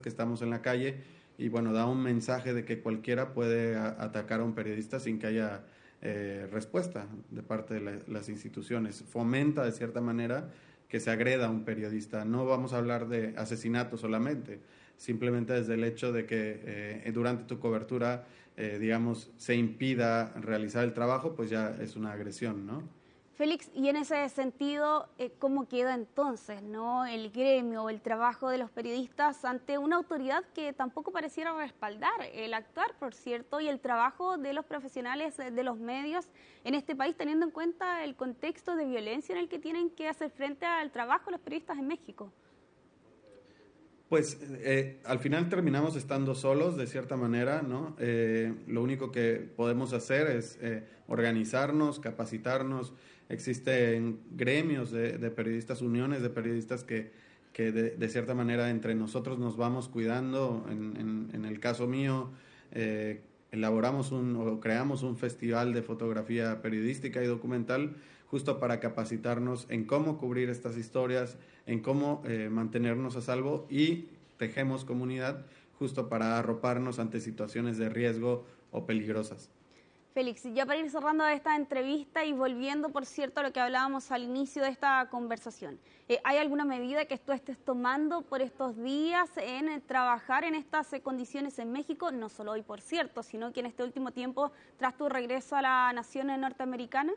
que estamos en la calle y bueno, da un mensaje de que cualquiera puede atacar a un periodista sin que haya respuesta de parte de las instituciones. Fomenta de cierta manera que se agreda a un periodista. No vamos a hablar de asesinato solamente, simplemente desde el hecho de que durante tu cobertura, digamos, se impida realizar el trabajo, pues ya es una agresión, ¿no? Félix, y en ese sentido, ¿cómo queda entonces, ¿no?, el gremio o el trabajo de los periodistas ante una autoridad que tampoco pareciera respaldar el actuar, por cierto, y el trabajo de los profesionales de los medios en este país, teniendo en cuenta el contexto de violencia en el que tienen que hacer frente al trabajo de los periodistas en México? Pues al final terminamos estando solos de cierta manera, ¿no? Lo único que podemos hacer es organizarnos, capacitarnos. Existen gremios de periodistas, uniones de periodistas que de cierta manera entre nosotros nos vamos cuidando. En el caso mío, elaboramos o creamos un festival de fotografía periodística y documental justo para capacitarnos en cómo cubrir estas historias, en cómo mantenernos a salvo y tejemos comunidad justo para arroparnos ante situaciones de riesgo o peligrosas. Félix, ya para ir cerrando esta entrevista y volviendo, por cierto, a lo que hablábamos al inicio de esta conversación, ¿hay alguna medida que tú estés tomando por estos días en trabajar en estas condiciones en México? No solo hoy, por cierto, sino que en este último tiempo, tras tu regreso a la nación norteamericana.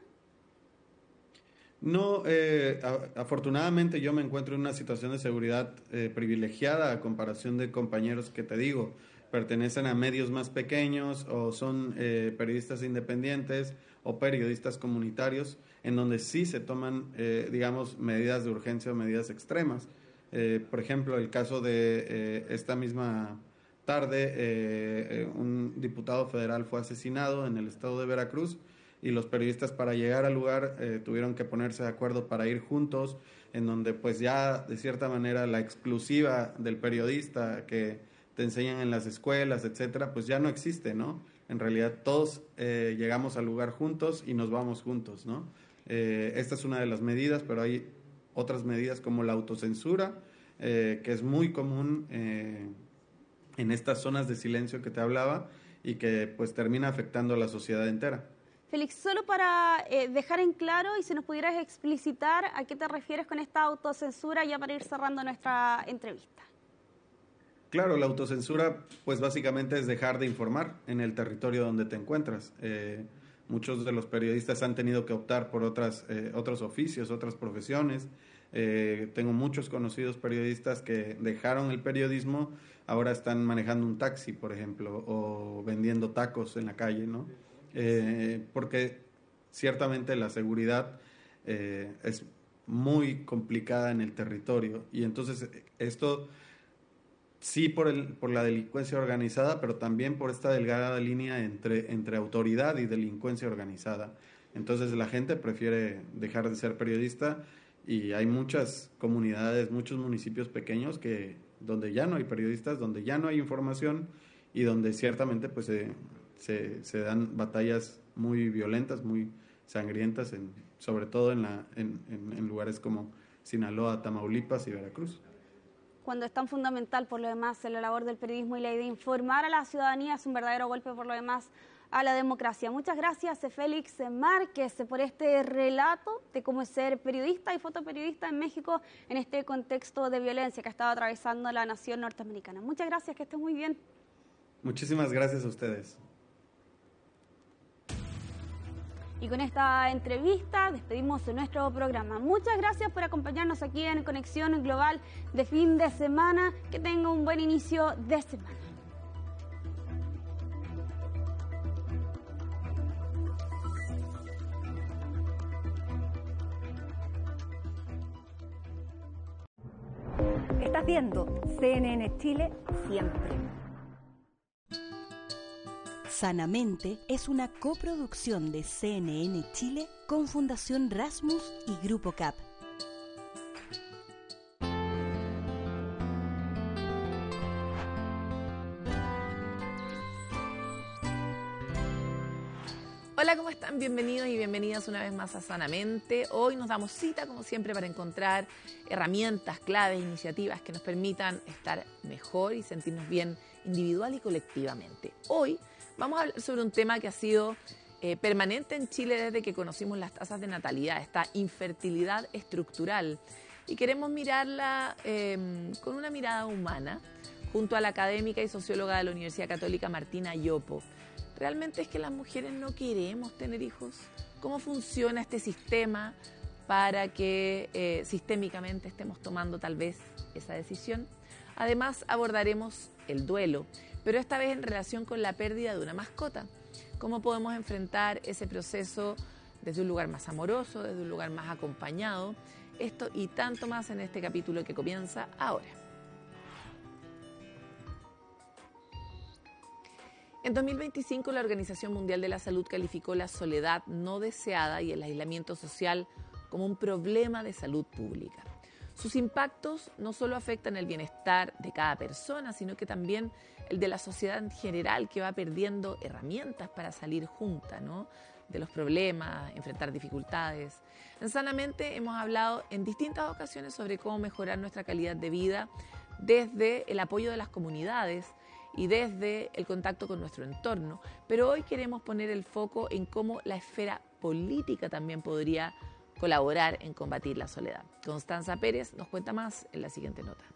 No, afortunadamente yo me encuentro en una situación de seguridad privilegiada a comparación de compañeros que te digo, pertenecen a medios más pequeños o son periodistas independientes o periodistas comunitarios en donde sí se toman, digamos, medidas de urgencia o medidas extremas. Por ejemplo, el caso de esta misma tarde, un diputado federal fue asesinado en el estado de Veracruz y los periodistas para llegar al lugar tuvieron que ponerse de acuerdo para ir juntos, en donde pues ya de cierta manera la exclusiva del periodista que te enseñan en las escuelas, etcétera, pues ya no existe, ¿no? En realidad todos llegamos al lugar juntos y nos vamos juntos, ¿no? Esta es una de las medidas, pero hay otras medidas como la autocensura, que es muy común en estas zonas de silencio que te hablaba y que pues termina afectando a la sociedad entera. Félix, solo para dejar en claro y si nos pudieras explicitar a qué te refieres con esta autocensura ya para ir cerrando nuestra entrevista. Claro, la autocensura pues básicamente es dejar de informar en el territorio donde te encuentras. Muchos de los periodistas han tenido que optar por otros oficios, otras profesiones. Tengo muchos conocidos periodistas que dejaron el periodismo, ahora están manejando un taxi, por ejemplo, o vendiendo tacos en la calle, ¿no? Porque ciertamente la seguridad es muy complicada en el territorio y entonces esto sí por la delincuencia organizada, pero también por esta delgada línea entre autoridad y delincuencia organizada. Entonces la gente prefiere dejar de ser periodista y hay muchas comunidades, muchos municipios pequeños donde ya no hay periodistas, donde ya no hay información y donde ciertamente pues se dan batallas muy violentas, muy sangrientas, sobre todo en lugares como Sinaloa, Tamaulipas y Veracruz. Cuando es tan fundamental por lo demás en la labor del periodismo y la idea de informar a la ciudadanía es un verdadero golpe por lo demás a la democracia. Muchas gracias Félix Márquez por este relato de cómo es ser periodista y fotoperiodista en México en este contexto de violencia que ha estado atravesando la nación norteamericana. Muchas gracias, que estés muy bien. Muchísimas gracias a ustedes. Y con esta entrevista despedimos nuestro programa. Muchas gracias por acompañarnos aquí en Conexión Global de fin de semana. Que tenga un buen inicio de semana. Estás viendo CNN Chile siempre. Sanamente es una coproducción de CNN Chile con Fundación Rasmus y Grupo CAP. Hola, ¿cómo están? Bienvenidos y bienvenidas una vez más a Sanamente. Hoy nos damos cita, como siempre, para encontrar herramientas, claves, iniciativas que nos permitan estar mejor y sentirnos bien individual y colectivamente. Hoy vamos a hablar sobre un tema que ha sido permanente en Chile desde que conocimos las tasas de natalidad, esta infertilidad estructural. Y queremos mirarla con una mirada humana, junto a la académica y socióloga de la Universidad Católica Martina Yopo. ¿Realmente es que las mujeres no queremos tener hijos? ¿Cómo funciona este sistema para que sistémicamente estemos tomando tal vez esa decisión? Además abordaremos el duelo, pero esta vez en relación con la pérdida de una mascota. ¿Cómo podemos enfrentar ese proceso desde un lugar más amoroso, desde un lugar más acompañado? Esto y tanto más en este capítulo que comienza ahora. En 2025, la Organización Mundial de la Salud calificó la soledad no deseada y el aislamiento social como un problema de salud pública. Sus impactos no solo afectan el bienestar de cada persona, sino que también el de la sociedad en general, que va perdiendo herramientas para salir junta, ¿no?, de los problemas, enfrentar dificultades. En Sanamente hemos hablado en distintas ocasiones sobre cómo mejorar nuestra calidad de vida desde el apoyo de las comunidades y desde el contacto con nuestro entorno, pero hoy queremos poner el foco en cómo la esfera política también podría colaborar en combatir la soledad. Constanza Pérez nos cuenta más en la siguiente nota.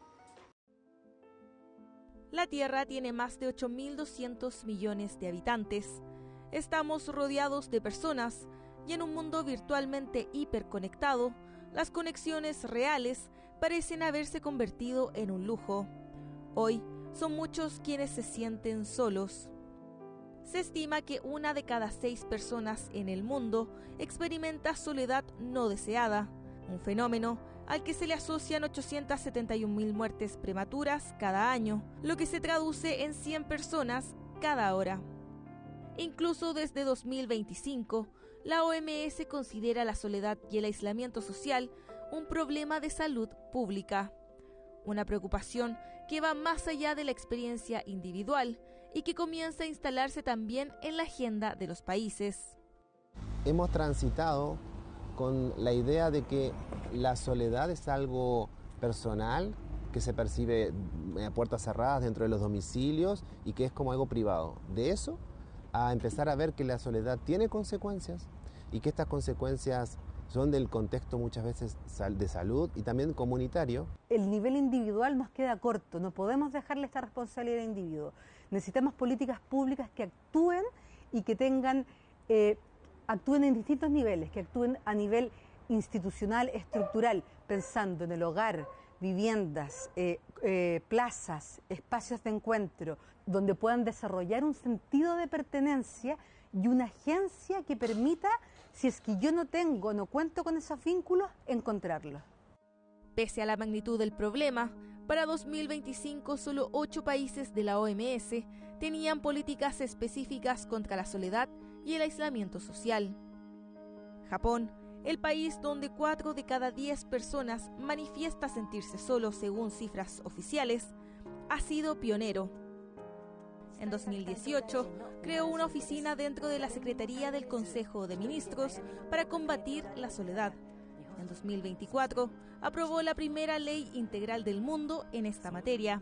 La Tierra tiene más de 8.200 millones de habitantes. Estamos rodeados de personas y en un mundo virtualmente hiperconectado, las conexiones reales parecen haberse convertido en un lujo. Hoy, son muchos quienes se sienten solos. Se estima que 1 de cada 6 personas en el mundo experimenta soledad no deseada, un fenómeno al que se le asocian 871.000 muertes prematuras cada año, lo que se traduce en 100 personas cada hora. Incluso desde 2025, la OMS considera la soledad y el aislamiento social un problema de salud pública. Una preocupación que va más allá de la experiencia individual y que comienza a instalarse también en la agenda de los países. Hemos transitado con la idea de que la soledad es algo personal, que se percibe a puertas cerradas dentro de los domicilios y que es como algo privado. De eso a empezar a ver que la soledad tiene consecuencias y que estas consecuencias son del contexto muchas veces de salud y también comunitario. El nivel individual nos queda corto, no podemos dejarle esta responsabilidad al individuo. Necesitamos políticas públicas que actúen y que actúen en distintos niveles, que actúen a nivel institucional, estructural, pensando en el hogar, viviendas, plazas, espacios de encuentro, donde puedan desarrollar un sentido de pertenencia y una agencia que permita, si es que yo no cuento con esos vínculos, encontrarlos. Pese a la magnitud del problema, para 2025 solo 8 países de la OMS tenían políticas específicas contra la soledad y el aislamiento social. Japón, el país donde 4 de cada 10 personas manifiesta sentirse solo según cifras oficiales, ha sido pionero. En 2018, creó una oficina dentro de la Secretaría del Consejo de Ministros para combatir la soledad. En 2024, aprobó la primera ley integral del mundo en esta materia.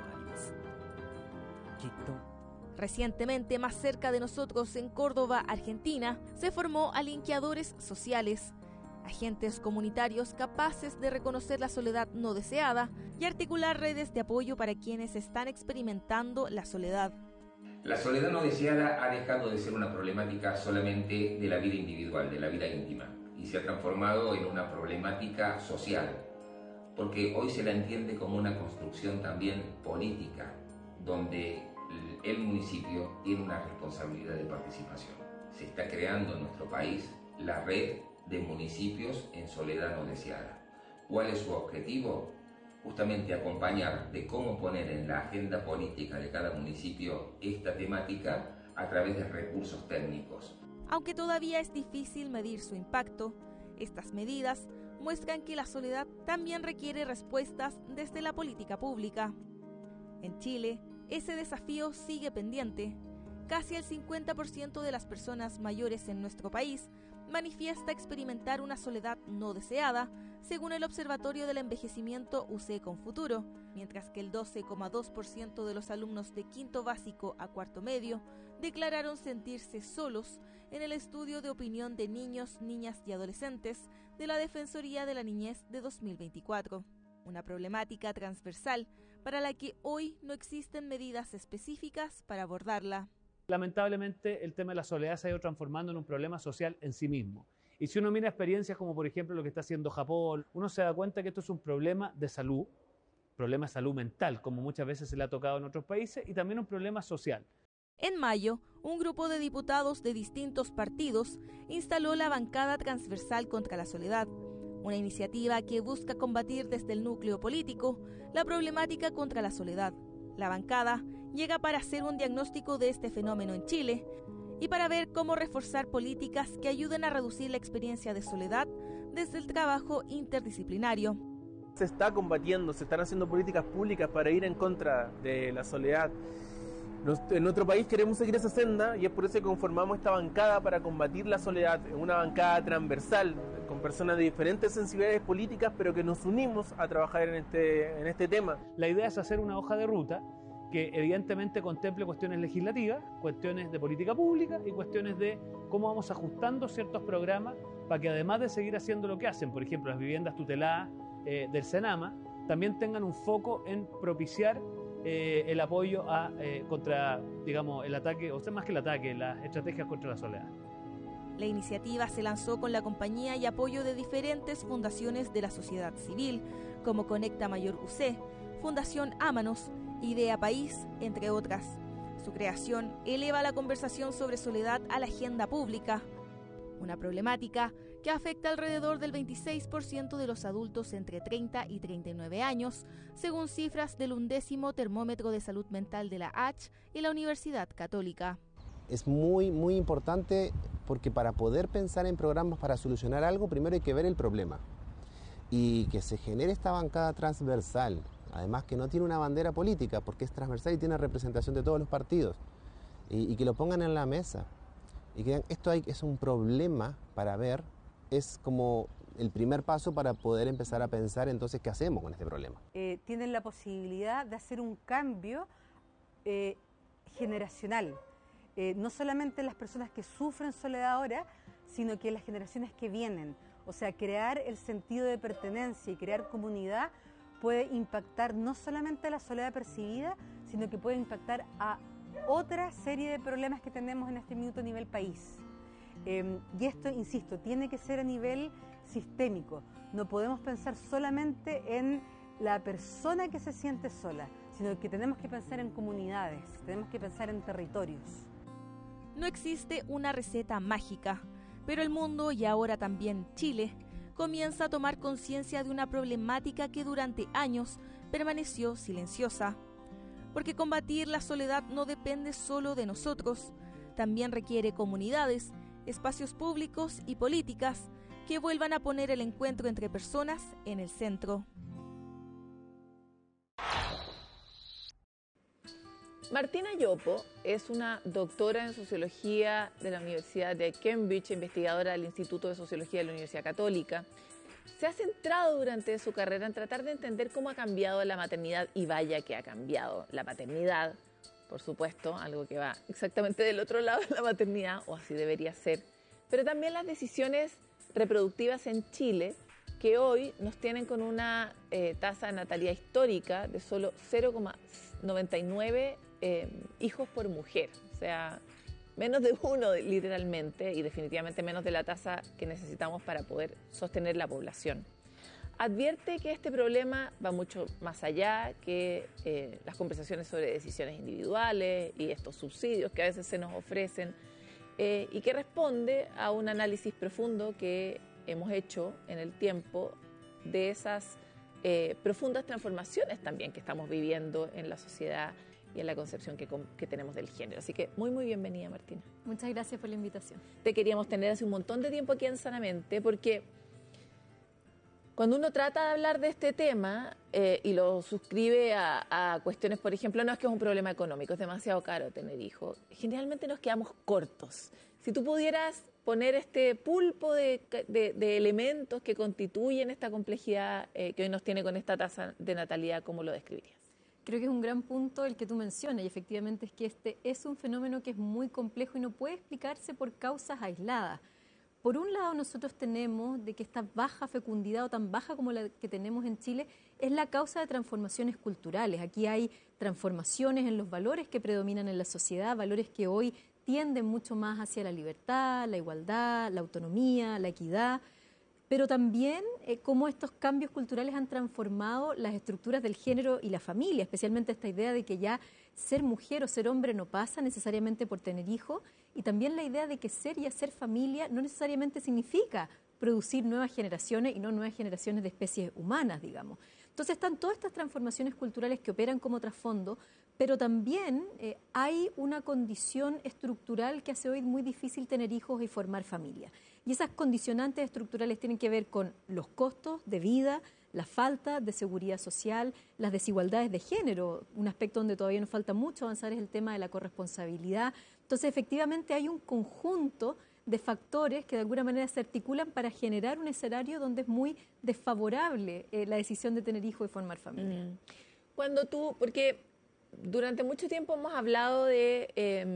Recientemente, más cerca de nosotros, en Córdoba, Argentina, se formó a linkeadores sociales, agentes comunitarios capaces de reconocer la soledad no deseada y articular redes de apoyo para quienes están experimentando la soledad. La soledad no deseada ha dejado de ser una problemática solamente de la vida individual, de la vida íntima, y se ha transformado en una problemática social, porque hoy se la entiende como una construcción también política, donde el municipio tiene una responsabilidad de participación. Se está creando en nuestro país la red de municipios en soledad no deseada. ¿Cuál es su objetivo? Justamente acompañar de cómo poner en la agenda política de cada municipio esta temática a través de recursos técnicos. Aunque todavía es difícil medir su impacto, estas medidas muestran que la soledad también requiere respuestas desde la política pública. En Chile, ese desafío sigue pendiente casi el 50% de las personas mayores en nuestro país manifiesta experimentar una soledad no deseada, según el Observatorio del Envejecimiento UC con Futuro, mientras que el 12,2% de los alumnos de quinto básico a cuarto medio declararon sentirse solos en el estudio de opinión de niños, niñas y adolescentes de la Defensoría de la Niñez de 2024. Una problemática transversal para la que hoy no existen medidas específicas para abordarla. Lamentablemente, el tema de la soledad se ha ido transformando en un problema social en sí mismo. Y si uno mira experiencias como, por ejemplo, lo que está haciendo Japón, uno se da cuenta que esto es un problema de salud mental, como muchas veces se le ha tocado en otros países, y también un problema social. En mayo, un grupo de diputados de distintos partidos instaló la Bancada Transversal contra la Soledad, una iniciativa que busca combatir desde el núcleo político la problemática contra la soledad. La bancada llega para hacer un diagnóstico de este fenómeno en Chile y para ver cómo reforzar políticas que ayuden a reducir la experiencia de soledad desde el trabajo interdisciplinario. Se está combatiendo, se están haciendo políticas públicas para ir en contra de la soledad. En nuestro país queremos seguir esa senda y es por eso que conformamos esta bancada para combatir la soledad, una bancada transversal con personas de diferentes sensibilidades políticas, pero que nos unimos a trabajar en este tema. La idea es hacer una hoja de ruta que evidentemente contemple cuestiones legislativas, cuestiones de política pública y cuestiones de cómo vamos ajustando ciertos programas para que, además de seguir haciendo lo que hacen, por ejemplo, las viviendas tuteladas del Senama, también tengan un foco en propiciar el apoyo contra, digamos, el ataque, o sea, más que el ataque, las estrategias contra la soledad. La iniciativa se lanzó con la compañía y apoyo de diferentes fundaciones de la sociedad civil, como Conecta Mayor UC, Fundación Ámanos, Idea País, entre otras. Su creación eleva la conversación sobre soledad a la agenda pública, una problemática que afecta alrededor del 26% de los adultos entre 30 y 39 años, según cifras del 11º Termómetro de Salud Mental de la H y la Universidad Católica. Es muy importante porque para poder pensar en programas para solucionar algo, primero hay que ver el problema. Y que se genere esta bancada transversal, además que no tiene una bandera política, porque es transversal y tiene representación de todos los partidos, y que lo pongan en la mesa. Y que digan, esto es un problema para ver, es como el primer paso para poder empezar a pensar entonces qué hacemos con este problema. Tienen la posibilidad de hacer un cambio generacional. No solamente las personas que sufren soledad ahora, sino que las generaciones que vienen. O sea, crear el sentido de pertenencia y crear comunidad puede impactar no solamente a la soledad percibida, sino que puede impactar a otra serie de problemas que tenemos en este minuto a nivel país. Y esto, insisto, tiene que ser a nivel sistémico. No podemos pensar solamente en la persona que se siente sola, sino que tenemos que pensar en comunidades, tenemos que pensar en territorios. No existe una receta mágica, pero el mundo, y ahora también Chile, comienza a tomar conciencia de una problemática que durante años permaneció silenciosa. Porque combatir la soledad no depende solo de nosotros, también requiere comunidades, espacios públicos y políticas que vuelvan a poner el encuentro entre personas en el centro. Martina Yopo es una doctora en Sociología de la Universidad de Cambridge, investigadora del Instituto de Sociología de la Universidad Católica. Se ha centrado durante su carrera en tratar de entender cómo ha cambiado la maternidad, y vaya que ha cambiado la maternidad, por supuesto, algo que va exactamente del otro lado de la maternidad, o así debería ser, pero también las decisiones reproductivas en Chile, que hoy nos tienen con una tasa de natalidad histórica de solo 0,99 hijos por mujer, o sea, menos de uno literalmente, y definitivamente menos de la tasa que necesitamos para poder sostener la población. Advierte que este problema va mucho más allá que las conversaciones sobre decisiones individuales y estos subsidios que a veces se nos ofrecen, y que responde a un análisis profundo que hemos hecho en el tiempo de esas profundas transformaciones también que estamos viviendo en la sociedad y en la concepción que tenemos del género. Así que muy bienvenida, Martina. Muchas gracias por la invitación. Te queríamos tener hace un montón de tiempo aquí en Sanamente, porque Cuando uno trata de hablar de este tema y lo suscribe a cuestiones, por ejemplo, no es que es un problema económico, es demasiado caro tener hijos, generalmente nos quedamos cortos. Si tú pudieras poner este pulpo de elementos que constituyen esta complejidad que hoy nos tiene con esta tasa de natalidad, ¿cómo lo describirías? Creo que es un gran punto el que tú mencionas y efectivamente es que este es un fenómeno que es muy complejo y no puede explicarse por causas aisladas. Por un lado, nosotros tenemos de que esta baja fecundidad o tan baja como la que tenemos en Chile es la causa de transformaciones culturales. Aquí hay transformaciones en los valores que predominan en la sociedad, valores que hoy tienden mucho más hacia la libertad, la igualdad, la autonomía, la equidad, pero también cómo estos cambios culturales han transformado las estructuras del género y la familia, especialmente esta idea de que ya ser mujer o ser hombre no pasa necesariamente por tener hijos, y también la idea de que ser y hacer familia no necesariamente significa producir nuevas generaciones y no nuevas generaciones de especies humanas, digamos. Entonces están todas estas transformaciones culturales que operan como trasfondo, pero también hay una condición estructural que hace hoy muy difícil tener hijos y formar familia. Y esas condicionantes estructurales tienen que ver con los costos de vida, la falta de seguridad social, las desigualdades de género. Un aspecto donde todavía nos falta mucho avanzar es el tema de la corresponsabilidad. Entonces, efectivamente, hay un conjunto de factores que de alguna manera se articulan para generar un escenario donde es muy desfavorable la decisión de tener hijos y formar familia. Porque durante mucho tiempo hemos hablado de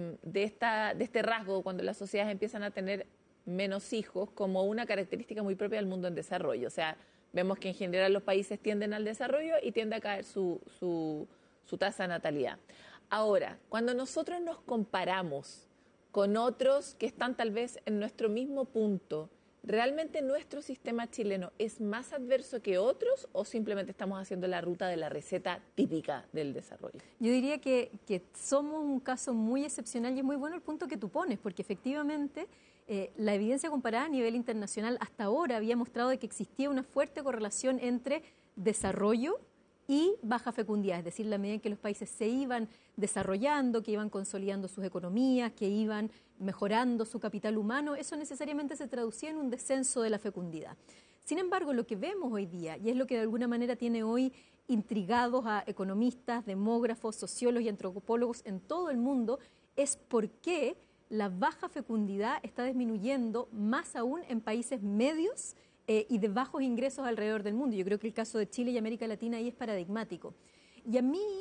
este rasgo, cuando las sociedades empiezan a tener menos hijos, como una característica muy propia del mundo en desarrollo. O sea, vemos que en general los países tienden al desarrollo y tiende a caer su tasa de natalidad. Ahora, cuando nosotros nos comparamos con otros que están tal vez en nuestro mismo punto, ¿realmente nuestro sistema chileno es más adverso que otros o simplemente estamos haciendo la ruta de la receta típica del desarrollo? Yo diría que somos un caso muy excepcional y es muy bueno el punto que tú pones, porque efectivamente la evidencia comparada a nivel internacional hasta ahora había mostrado de que existía una fuerte correlación entre desarrollo y baja fecundidad, es decir, la medida en que los países se iban desarrollando, que iban consolidando sus economías, que iban mejorando su capital humano, eso necesariamente se traducía en un descenso de la fecundidad. Sin embargo, lo que vemos hoy día, y es lo que de alguna manera tiene hoy intrigados a economistas, demógrafos, sociólogos y antropólogos en todo el mundo, es por qué la baja fecundidad está disminuyendo más aún en países medios y de bajos ingresos alrededor del mundo. Yo creo que el caso de Chile y América Latina ahí es paradigmático. Y a mí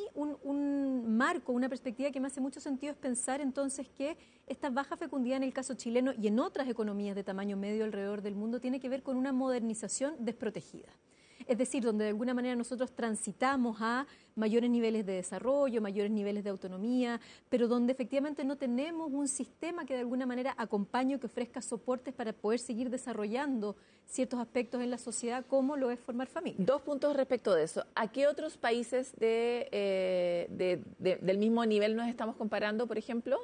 un marco, una perspectiva que me hace mucho sentido es pensar entonces que esta baja fecundidad en el caso chileno y en otras economías de tamaño medio alrededor del mundo tiene que ver con una modernización desprotegida. Es decir, donde de alguna manera nosotros transitamos a mayores niveles de desarrollo, mayores niveles de autonomía, pero donde efectivamente no tenemos un sistema que de alguna manera acompañe o que ofrezca soportes para poder seguir desarrollando ciertos aspectos en la sociedad, como lo es formar familia. 2 puntos respecto de eso. ¿A qué otros países del mismo nivel nos estamos comparando, por ejemplo?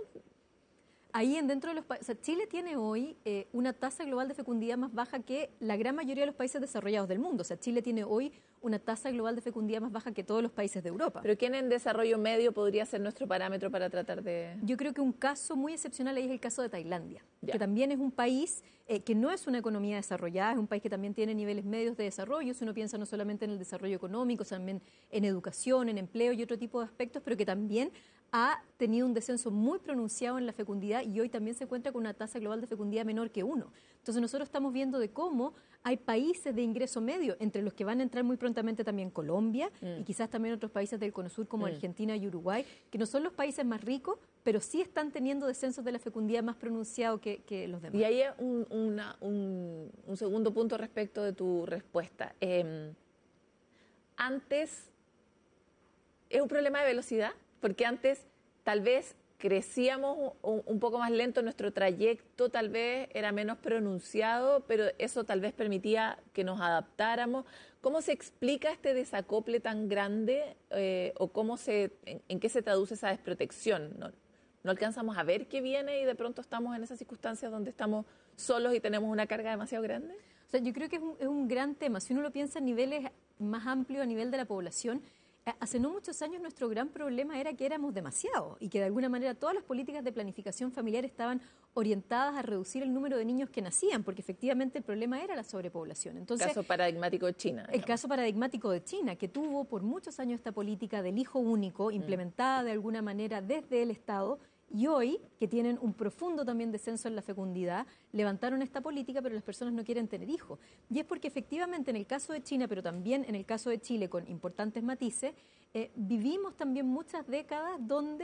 Ahí dentro de los países, o sea, Chile tiene hoy una tasa global de fecundidad más baja que la gran mayoría de los países desarrollados del mundo. O sea, Chile tiene hoy una tasa global de fecundidad más baja que todos los países de Europa. ¿Pero quién en desarrollo medio podría ser nuestro parámetro para tratar de...? Yo creo que un caso muy excepcional ahí es el caso de Tailandia, que también es un país que no es una economía desarrollada, es un país que también tiene niveles medios de desarrollo. Si uno piensa no solamente en el desarrollo económico, también en educación, en empleo y otro tipo de aspectos, pero que también ha tenido un descenso muy pronunciado en la fecundidad y hoy también se encuentra con una tasa global de fecundidad menor que 1. Entonces nosotros estamos viendo de cómo hay países de ingreso medio, entre los que van a entrar muy prontamente también Colombia y quizás también otros países del Cono Sur como Argentina y Uruguay, que no son los países más ricos, pero sí están teniendo descensos de la fecundidad más pronunciados que los demás. Y ahí un segundo punto respecto de tu respuesta. Antes, ¿es un problema de velocidad? Porque antes tal vez crecíamos un poco más lento, nuestro trayecto tal vez era menos pronunciado, pero eso tal vez permitía que nos adaptáramos. ¿Cómo se explica este desacople tan grande o en qué se traduce esa desprotección? ¿No alcanzamos a ver qué viene y de pronto estamos en esas circunstancias donde estamos solos y tenemos una carga demasiado grande? O sea, yo creo que es un gran tema. Si uno lo piensa a niveles más amplios, a nivel de la población, Hace no muchos años nuestro gran problema era que éramos demasiados y que de alguna manera todas las políticas de planificación familiar estaban orientadas a reducir el número de niños que nacían, porque efectivamente el problema era la sobrepoblación. Entonces, caso paradigmático de China. El caso paradigmático de China, que tuvo por muchos años esta política del hijo único, implementada de alguna manera desde el Estado, y hoy, que tienen un profundo también descenso en la fecundidad, levantaron esta política, pero las personas no quieren tener hijos. Y es porque efectivamente en el caso de China, pero también en el caso de Chile, con importantes matices, vivimos también muchas décadas donde